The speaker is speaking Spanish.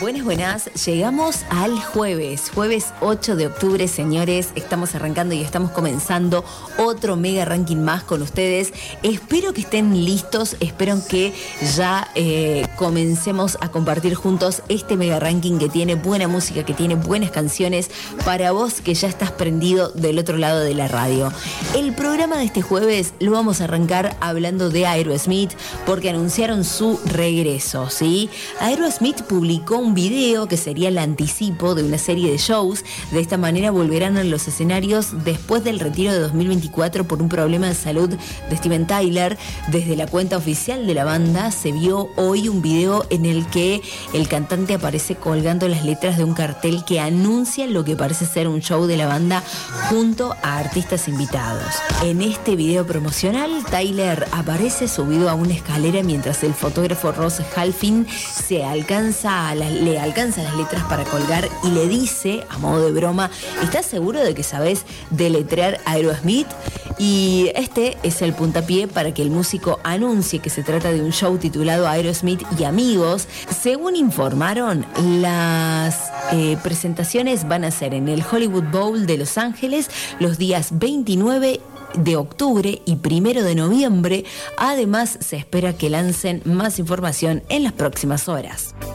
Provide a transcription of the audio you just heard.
Buenas, buenas. Llegamos al jueves 8 de octubre, señores. Estamos arrancando y estamos comenzando otro mega ranking más con ustedes. Espero que estén listos, espero que ya comencemos a compartir juntos este mega ranking que tiene buena música, que tiene buenas canciones para vos que ya estás prendido del otro lado de la radio. El programa de este jueves lo vamos a arrancar hablando de Aerosmith porque anunciaron su regreso, ¿sí? Aerosmith publicó un video que sería el anticipo de una serie de shows. De esta manera volverán a los escenarios después del retiro de 2024 por un problema de salud de Steven Tyler. Desde la cuenta oficial de la banda se vio hoy un video en el que el cantante aparece colgando las letras de un cartel que anuncia lo que parece ser un show de la banda junto a artistas invitados. En este video promocional, Tyler aparece subido a una escalera mientras el fotógrafo Ross Halfin le alcanza las letras para colgar y le dice, a modo de broma, ¿estás seguro de que sabes deletrear Aerosmith? Y este es el puntapié para que el músico anuncie que se trata de un show titulado Aerosmith y Amigos. Según informaron, las presentaciones van a ser en el Hollywood Bowl de Los Ángeles los días 29 de octubre y 1 de noviembre. Además, se espera que lancen más información en las próximas horas.